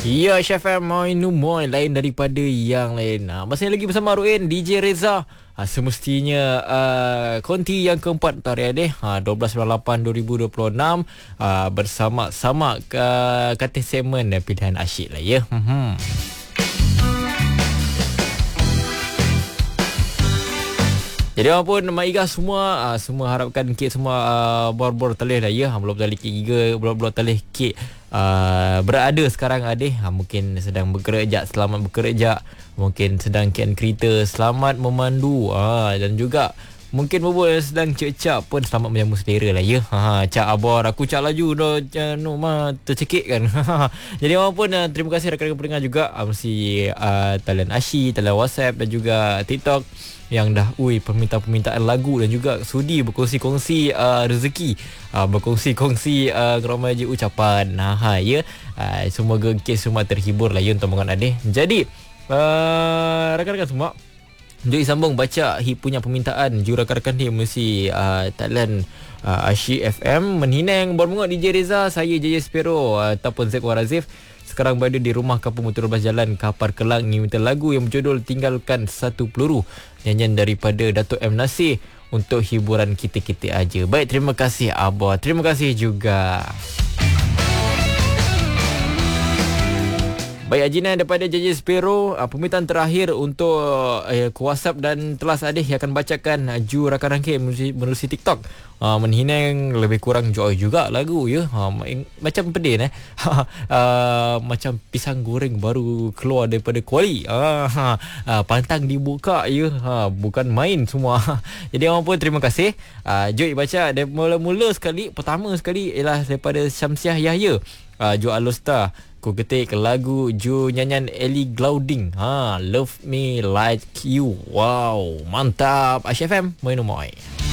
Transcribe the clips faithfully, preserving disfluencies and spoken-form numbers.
Ya, Chef M, Moinu Moy lain daripada yang lain. Ha, masih lagi bersama Ruin, D J Reza. Ha, semestinya uh, konti yang keempat untuk hari ini, ha, dua belas bulan lapan dua ribu dua puluh enam, uh, bersama-sama ke katil segmen pilihan asyik lah ya. Hmm. Jadi apapun Mak Iga semua uh, semua harapkan kek semua uh, bor-bor talih dah ya. Belum talih kek Iga, belum-belum talih kek uh, berada sekarang ada. Ha, mungkin sedang bekerja, selamat bekerja. Mungkin sedang kian kereta, selamat memandu. Ha, dan juga mungkin bobol sedang cek-cak pun selamat menyambut selera lah ya. Ha, cak abor aku cak laju dah no mah tercekik kan. Jadi apapun uh, terima kasih rakan-rakan pendengar juga uh, mesti uh, talian Ashi, talian WhatsApp dan juga TikTok yang dah ui permintaan-permintaan lagu dan juga sudi berkongsi-kongsi uh, rezeki, uh, berkongsi-kongsi uh, ramai je ucapan. Nah, ha, ya. Uh, semoga kes semua terhibur lah ya untuk mengan adeh. Jadi uh, rakan-rakan semua, jadi sambung baca hi punya permintaan ju rakan-rakan dia mesti uh, talian uh, Asyik F M menhinang bermungut D J Reza, saya J J Spero uh, ataupun Zek Warazif. Sekarang berada di rumah kampung Motor Bas Jalan Kapar Kelang ni minta lagu yang berjudul Tinggalkan Satu Peluru, nyanyian daripada Datuk M Nasir untuk hiburan kita-kita aja. Baik, terima kasih Abah. Terima kasih juga. Baik, Ajina daripada J J Spero, uh, permintaan terakhir untuk uh, WhatsApp dan telas adih yang akan bacakan uh, ju rakan-rakan menerusi TikTok. Uh, menhinang lebih kurang joy juga lagu ya. Uh, macam pedih eh. uh, macam pisang goreng baru keluar daripada kuali. Uh, uh, pantang dibuka ya. Uh, bukan main semua. Jadi orang pun terima kasih. Uh, Joy baca dari mula-mula sekali, pertama sekali ialah daripada Syamsiah Yahya. Uh, Jo Alusta, ku ketik lagu ju nyanyian Ellie Goulding, ha, Love Me Like You. Wow, mantap. Asyik F M, Moinu Moy.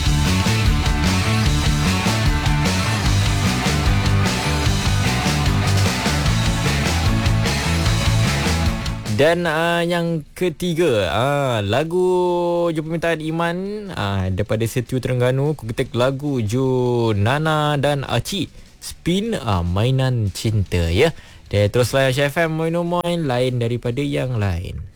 Dan uh, yang ketiga, uh, lagu ju permintaan Iman uh, daripada Setiu Terengganu, ku ketik lagu ju Nana dan Aci, Spin, uh, Mainan Cinta ya. Dan teruslah F M Moinu Moy lain daripada yang lain.